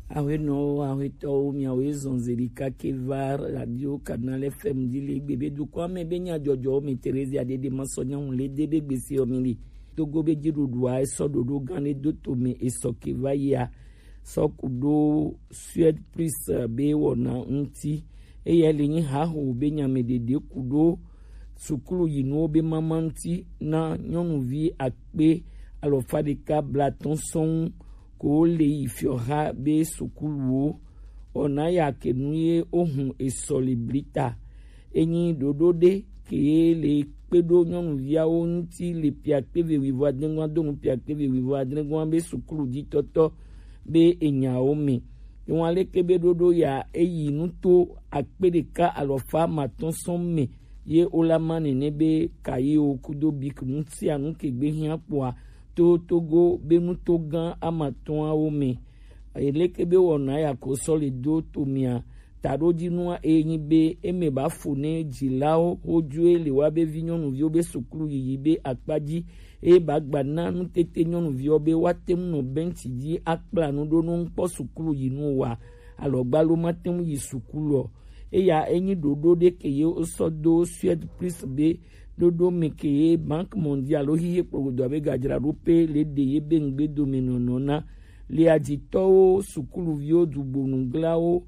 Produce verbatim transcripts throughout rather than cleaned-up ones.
Awe no awe to mi awe zonzerika kevar radio canal F M dili bebe du kwa me benya jojo mi Terezi adede masonya unle debe gbesi omili togo be jirudwa eso dodo gane doto me eso kevaya so kudo Suède plus be wona nti eyeli ni ha ho benya medede kudo sukulu yinu be mamanti na nyonuvi akpe alofadika blaton son ko le ifiora be sukulu ona ya kenuye ohun esolibrita enyi dodode ke le pedo nyonu via onti le piakeve wivo adengwa don piakeve wivo adengwa be sukulu ditoto be enyaomi won le kebe dodo ya eyi nuto akpedeka alofa maton somme ye olamane nebe kayi okudo biknunti anu kegbe hiapoa to togo benu togan amaton aome elekebe wona ya ko solido tomia taroji nua eyin be emeba fune jilao oju ele wa be vinyonu vi obe sukuru yi be akpaji e bagba na nu tete nyonu vi obe watem no benchi ji akpla nu do no npo sukuru yi nu wa alogba lo matem yi sukuru e ya eyin dodo de keye osodo Suède plus be dodo mekeye Banque Mondiale ohiye progodo abe gajra rupe le deye bengbe dominonona le ajito sukulu vio dubonunglao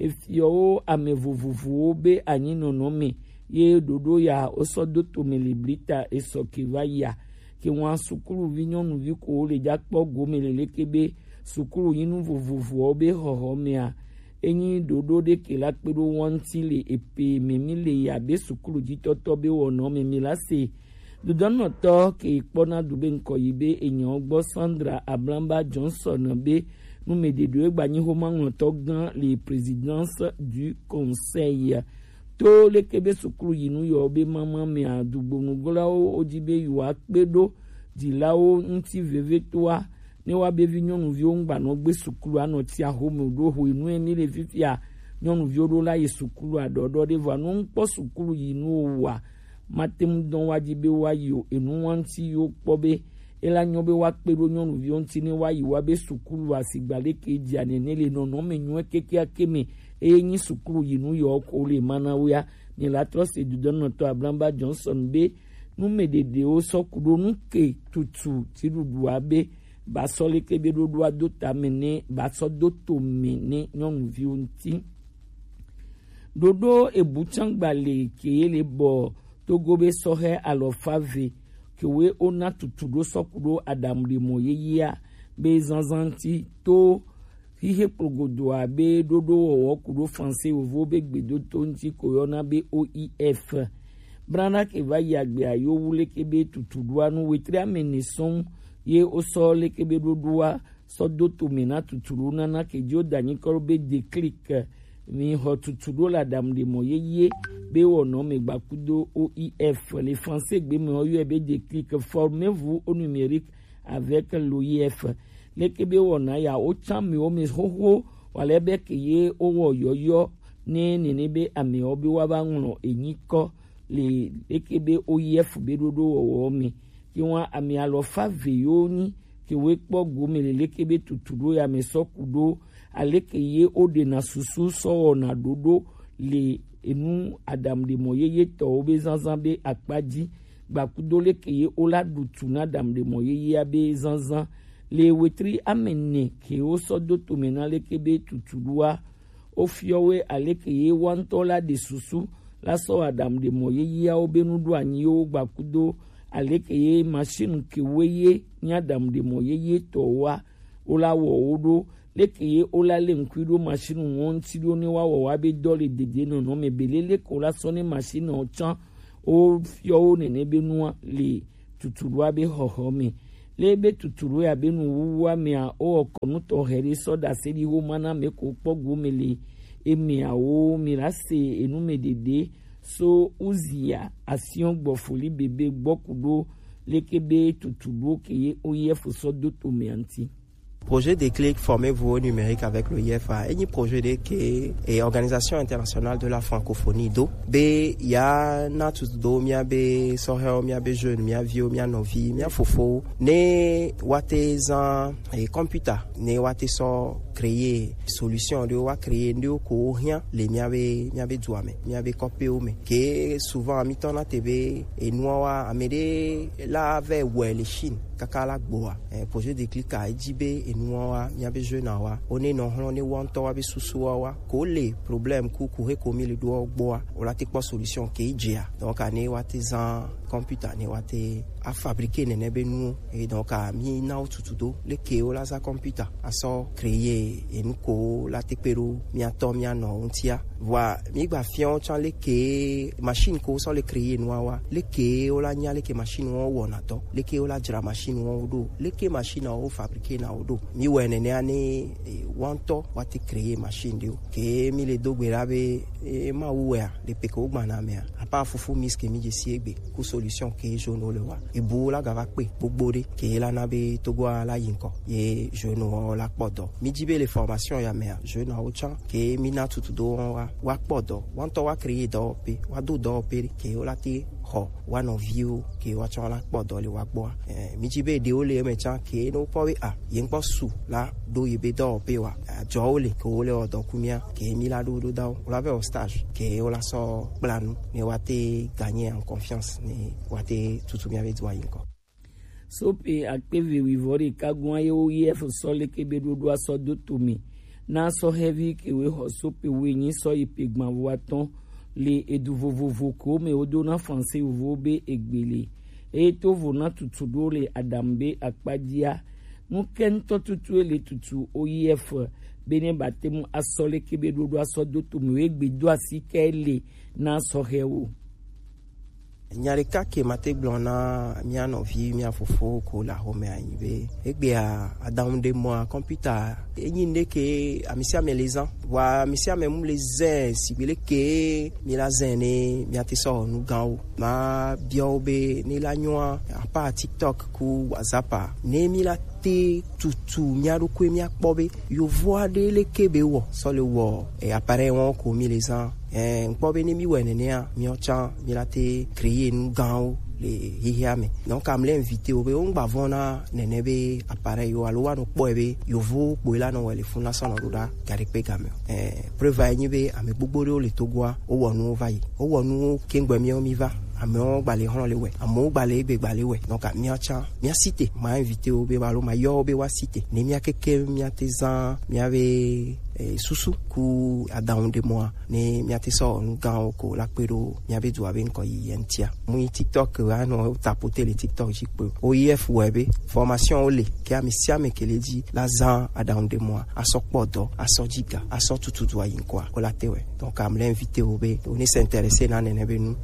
efio amevovovo be anyinonome ye dodo ya osodo tomelibrita esokivaya ki won sukulu vinyonu vi ko le jakpo gomelele kebe sukulu yinu vovovo be hohomia enyi dodo de kela pedo wanti le epe memile ya be sukulu jitoto be wono memila se dodo no to ke ipona dube nko yibe enyan gbo Sandra Ablamba Johnson be nu mededo egbanyi homa to gan le présidence du conseil to le kebe sukulu yinu yo be mama me adugbo ngola ojibe yuwa pedo dilao nti veve toa ni wa be vi nyonu vi o ngba no gbe sukulu ano ti ahome do ho inu eni le fifia nyonu vi o la ye sukulu adodo de va no npo sukulu yinu wa matem don wajibe wa yo enu wanti yo pobe ela nyobe wa pero nyonu vi onti ni wa yi wa be sukulu asigbale keji anene le no no menyu keke akeme enyi sukulu yinu yo ko le manawia ni la trust du don to Ablamba Johnson be nu medede o sokudo nu ke tutu ti dudu abe basole kebe dodo adota mene baso doto mene nyonu vi onti dodo ebuchangbale kele bo togobe sohe alofave kewe ona tutudo sokudo adamri moyeya be zanzanti to hihe progodo abe dodo owo kudo français ovo be gbedo tonti koyona be O I F brana ke va yagbe ayo wule kebe tutudo anu wetri amenison ye oso le kebe dodoa so doto mena tuturu nana ke jo danyi korobe déclic mi ho tuturu la dame de moyeye be wono me gbakudo O I F les français gbe me oyo be déclic formez-vous au numérique avec l'O I F le kebe wona ya o chami o me hoho wale be ke ye owo yoyo ne ne be ame obi wa ba nlo enyiko le ekebe O I F be dodo wo mi ki won ami alofa veyoni ki we po gomelele kebe tuturo ya mesokudo aleke ye ode na susu so na dodo le enu adam de moyeye to obe zanzan be akpaji gbakudo leke ye ola dutu na adam de moyeye abe zanzan le wetri amene ke o so do to menale kebe tuturua ofiowe aleke ye wantola de susu la so adam de moyeye obe nudu anyi o gbakudo aleke ye machine ke weye nyadam de moyeye towa ola wo odo leke ye ola le nkwiro machine won ti do ni wa wo wa be dole dede no no me belele ko la so ni machine o chan o fio o ne be nuwa le tuturu abe hoho mi le be tuturu ya be nu wuwa mi a o okonu to heri so da se di ho mana me ko pogo mele emi a o mi ra se enu me dede so uzia asion gbofoli bebe gbokudo lekebe tutubo keye O I F so do to me anti Projet Déclic, formez-vous au numérique avec le I F A. Et un projet de qui est Organisation internationale de la francophonie do. B, il y a natus do, mia be soheo, mia be jeune, mia vieux, mia novi, mia fofo. Ne wate zan et computer, ne wate so créer solution de wa créer de ko rien les mia be mia be douame, mia be copé o me. Que souvent à mi-temps na T V et noa amede la ve ouais les Chine. Kakala boa eh, projet Déclic a ijibe enuwa nyabe jeune wa one no hlo ne wonto wa be susuwa wa ko le problème ku ku he ko mi le do boa o la te pas solution ke ijia donc ane wa te zan computer ne wa te a fabriquer ne nebe nu et donc a mi na tutudo le ke o la za computer a so créer enu ko la te peru mi atom mi no untia wa mi gba fion chan le ke machine ko so le créer noa wa le ke o la nya le ke machine wo wona to le ke o la jra machine wodo leke machine o fabriquer na odo mi wene ne ani wanto wati créer machine dio ke mi le dogbe rabe e ma uwa le peko gbana me apa fufu miske mi jesi egbe ku solution ke jono le wa e bu la gava pe gbogbore ke la na be togo ala yinko ye jono la podo mi jibe les formations ya me jono o chan ke mi na tutudo wa wa podo wanto wa créer do pe wa do do pe ke o la ti ho one of you ke wa chan la podo le wa gbo eh mi jibe de ole me chan ke no po we a yin po su la do ye be do pe wa jo ole ko ole o do kumia ke mi la do do da o la ve o stage ke o la so plan ne wa te gagner en confiance ne wa te tutu mi ave doa yin ko sope akpeve wivori kagwa yo yef so le ke be do do so do to mi na so heavy ke we ho sope we yin so ipegban wa ton le edu vovovo ko me odo na français wo be egbele e to vo na tutu do le adambe akpadia mu kento tutu le tutu oyef bene batemu asole ke be do do so do to me egbedo asikele na so hewo nyareka ke mate blona mia no vi mia fofo ko la home ayibe egbe a adam de moi computer enyi ndeke amisia melezan wa misia mem les zen sibele ke mi la zene mi ate so nu gan ma biobe ni la nyoa apa TikTok ku WhatsApp ne mi la te tutu mi aruko mi akpobe yo voa de le kebe wo so le wo e appareil won ko mi les ans eh nkpobe ni mi wene ne a mi ochan mi la te créer nu gan le hihiame donc am le invité obe on gba vona nenebe appareil yo alo wa no poebe yo vo boila no wele funa sana roda gari pe game eh preva nyibe ame gbogboro le togwa o wonu vai o wonu kengbe mi o mi va ame on gba le hon le we amo gba le be gba le we donc mi ochan mi a cité ma invité obe balo ma yo obe wa cité ne mi akeke mi atezan mi ave eh, susu ku adaun de moi ne mi ate so ngan ko la pero mi ave du ave nko yentia mu TikTok wa no tapoter le TikTok jikpo O I F web formation ole ki ami siame ke le di la zan adaun de moi aso podo aso jiga aso tutu do yin kwa ko la tewe donc am l'inviter obe on est s'intéresser na nenebe nu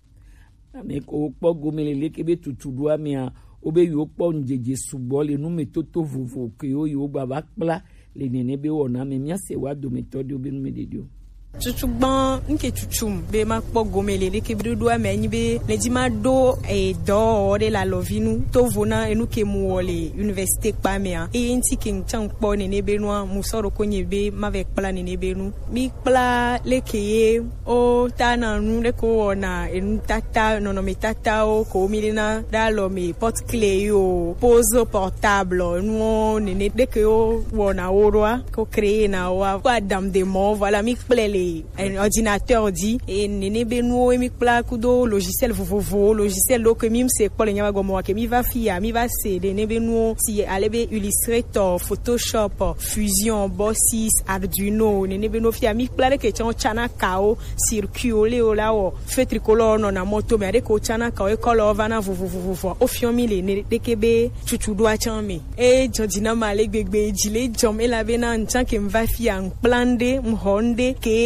ame ko po gomelele ke be tutu do amia obe yo po njeje subo le nu metoto vovo ke yo yo baba kpla le nene be wona me mia se wa do méthode obi nu mededio Tutugban nke tutum be ma kpo gomelele ke be do ame nyi be le di ma do e do de la lovinu to vona enu ke mu wole université pa me a e nti king chan kpo nene be no mu soro ko nyi be ma ve kpla nene be nu mi kpla le ke o tana nu le ko ona enu tata no no me tata o ko mi na da lo me porte clé yo pose portable nu nene de ke o wona orwa ko créer na wa kwa dam de mo voilà mi kpla un ordinateur dit et nene beno mi kpla kudo logiciel vovovo logiciel lo que mim se ko le nyama gomo ke mi va fia mi va se nene beno si alebe Illustrator Photoshop Fusion Bossis Arduino nene beno fia mi kpla ke chon chana kao circuit ole ola o fait tricolore no na moto me de ko chana kao e color vana vovovo o fion mi le ne de kebe chuchu do a chame e jodina male gbegbe jile jom e la bena nchan ke mva fia nplande mhonde ke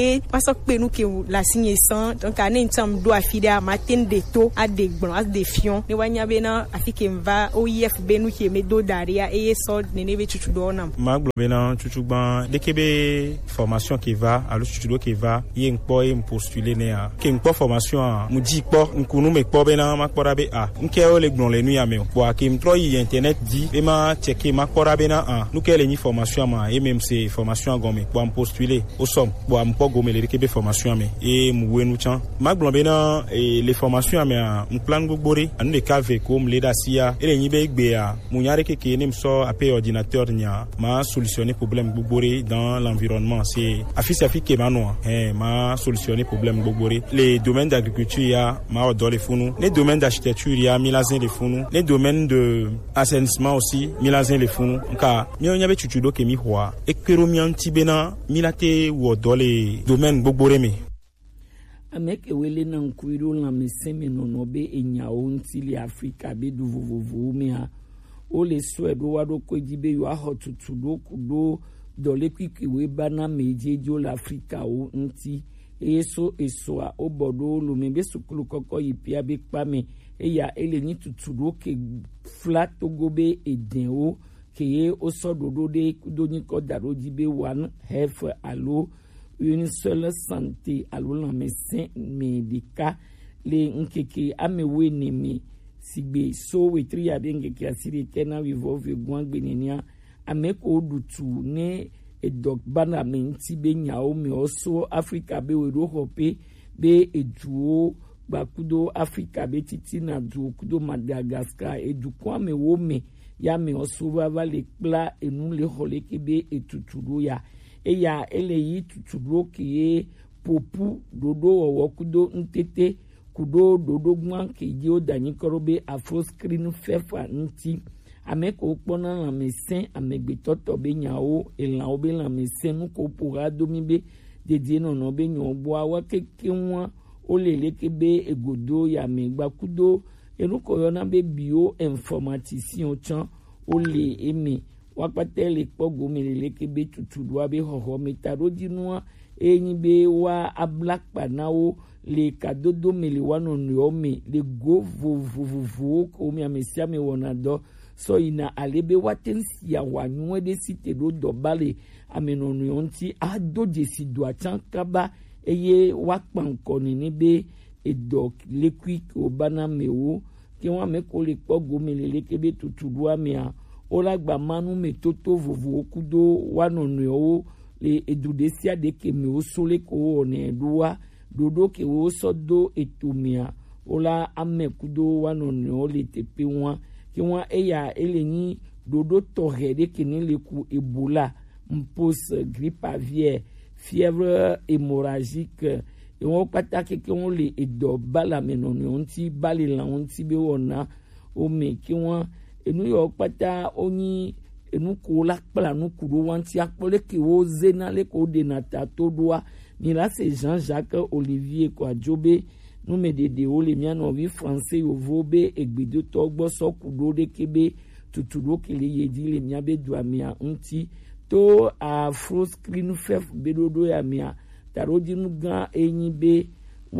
be pasok pe nous que la signer sans donc ane ntam do afide a matin de to a de gbon a de fion ne wanya be na afike mva O I F be nous qui me do daria e so ne ne be chuchu do nam maglo be na chuchu ban de kebe formation qui va alo chuchu do qui va ye npo e postuler ne a ke npo formation a mu di po nkunu me po be na makpora be a nke o le gbon le nu ya me po a ke mtro yi internet di be ma checker makpora be na a nu ke le ni formation ma e même c'est formation gome po am postuler o som po am po gome le kebe formation me e mu wenu chan maglo be na e les formations me a un plan gbogbore anu de cave comme le dasia e le ni be gbe a mu nyare ke ke nem so apé ordinateur nya ma solutionner problème gbogbore dans l'environnement c'est afisi afiki mano eh ma solutionner problème gbogbore les domaines d'agriculture ya ma odor les funu les domaines d'architecture ya milazin les funu les domaines de assainissement aussi milazin les funu nka mi onya be chuchudo ke mi hwa ekero mi antibena milate wo odor les domaines gbogbore me ameke wele na nkuiro la meseme no be enya onti li Africa be du vovovo me ha o le swedo wado ko jibe yo ahotutu do kudo dole kwiki we bana meje jo la Africa o nti eso eso a obodo lu me be sukulu koko yipia be pame e ya ele ni tutudo ke flat togobe eden o ke ye o sododo de kudo ni ko daro jibe one health alo une seule santé alo la médecin médical le nkeke amewe ni mi sigbe so wetri ya benge ki asiri tena vivo vigwangbe nenia ameko dutu ne edok bana menti be nyao mi oso Africa be we rohope be eduo bakudo Africa be titi na du kudo Madagascar eduko amewo me ya me oso va le pla enu le hole ke be etuturo ya e ya eleyi tuturo ki popu dodo wokudo ntete kudo dodo gwan ki je o dani korobe afro screen fefa nti ameko pona la médecin amegbe toto be nyao elan obe la médecin nu ko pora domi be dedie no no be nyo bo awa keke won o lele ke be egodo ya megba kudo enu ko yo na be bio informaticien chan o le eme wakpate le pogo melele ke be tutudo abe hoho metaro dinua enyi be wa ablakpa nawo le kadodo mele wano nyome le go vovovovo ko mi amesia me wonado so ina alebe watensi ya wanwe de site do dobale amenonu yonti ado jesi do achankaba eye wakpan koni ni be edok lekwi ko bana mewo ke wa me ko le pogo melele ke be tutudo amia ola gba manu metoto vovo kudo wano nyo le edudesia de ke me osole ko one duwa dodo ke wo sodo etumia ola amekudo wano nyo le tepe wa ke wa eya eleni dodo torede ke ne le ku Ebola mpos grippe aviaire fièvre hémorragique et on patake ke on le edo bala menoni onti bali la onti be wona o me ke wa enu yo pata oni enu ko la pla nu kuro wanti akpole ke wo zena le ko de na tato doa ni là c'est Jean-Jacques Olivier ko ajobe nu me de de o le mia no vi français yo vobe egbedo togbo so kudo de kebe tuturo ke le yedi le mia be do amia unti to afro screen fef bedodo ya mia tarodi nu gan enyi be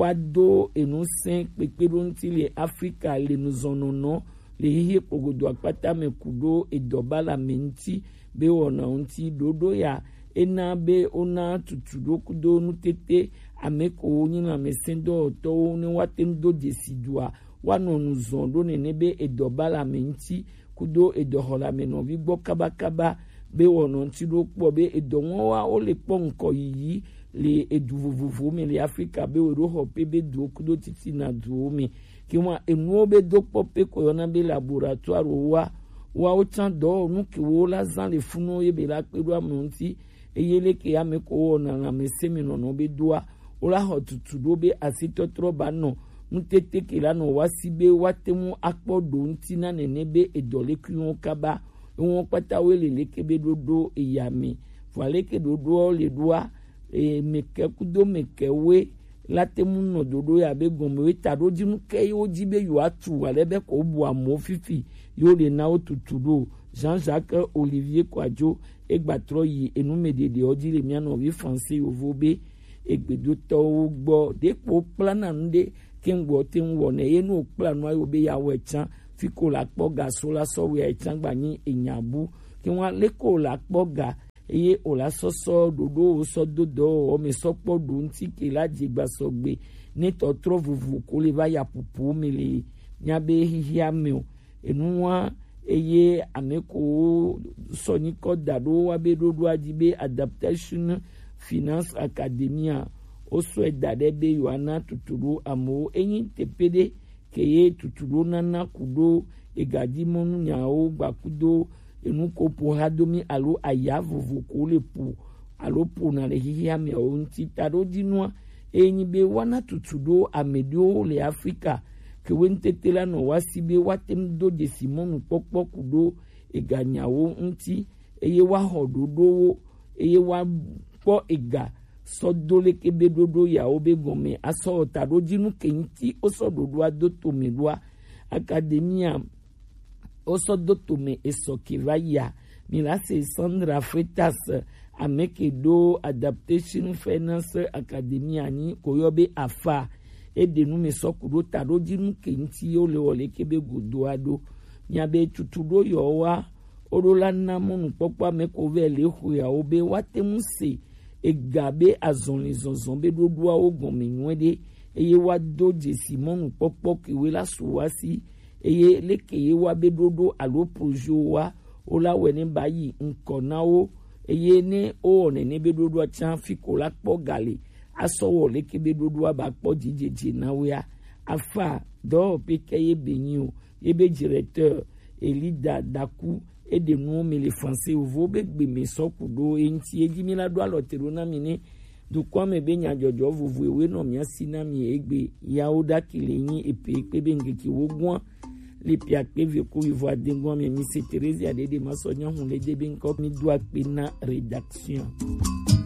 wado enu sen pepero nti le Africa le nu zonono le hihe pogodo akpata me kudo edobala menti be wona unti dodo ya ena be ona tutudo kudo nutete ameko onyi na mesendo to ni watendo desidua wano nuzondo nenebe edobala menti kudo edohola meno bi gbo kabakaba be wona nti do po be edonwo wa o le po nko yi le eduvuvuvu me le Africa be ro hope be do kudo titi na do me ki wa enu be do pope ko yona be laboratoire wa wa o tan do nu ki wo la zan le funu ye be la pedu amunti eyele ke ya me ko na na mesemi no no be doa o la hotutu do be asitotro ba no mutete ke la no wasibe watemu akpodo nti na nenebe edole kiwon kaba won pata wele le ke be dodo eyame vale ke dodo le doa e meke kudo meke we latemu no dodo ya be gomo eta do dinu ke yo jibe yo atu wale be ko bu amo fifi yo le na otutudo Jean-Jacques Olivier Kwadjo egbatro yi enu medede odi le miano vi français yo vobe egbedoto gbo depo plana nde kengbo tin wona ye no planu ayo be ya wechan fiko la poga sola so we echan gba ni enyabu ki won leko la poga eye ola soso dodo so dodo o me sopo do nti ke la jigba sogbe ni to tro vuvu ko le va ya pupu mele nyabe hihia me enu wa eye ameko soni ko dado wa be dodo ajibe adaptation finance academia oso edade be yoana tuturu amo enyin tepede keye tuturu nana kudo egadi monu nyao gbakudo enu kopo hadomi alo ayavuvu ko le pu alo pu na le hihia me o nti taro dinua enyi be wana tutudo amedio le Afrika ke wentetela no wasibe watem do de simonu pokpo kudo eganyawo nti eye wa hododo eye wa po ega sodole kebe dodo ya obe gome aso taro dinu kenti oso dodo adoto medwa academia oso doto me esokivaya milase Sandra Freitas ameke do adaptation finance academia ni koyobe afa edenu me sokudo taro dinu kenti ole ole kebe godoado nyabe tutudo yowa orola na monu pokpa meko vele hu ya obe watemuse egabe azonli zonzombe dodo ogon menwede eye wa doje simonu pokpo kiwe la suwasi eye lekeye wa be dodo alo projo wa ola wene bayi nkonawo eye ne o ne ne be dodo chan fiko la po gale asowo lekebe dodo ba po jijeje nawe ya afa do pekeye benyo ebe directeur Elida Daku et de nous mais les Français au vobe me sokudo enti ejimi la do alotero na mini du kwa me benya jojo vuvu we no mia sinami egbe ya oda kilenyi epe pe benge ki wogwan le pia pe vie ko ivoa dengwa me mi se Thérèse ya de masonya hun le de ben ko mi doit pe na rédaction.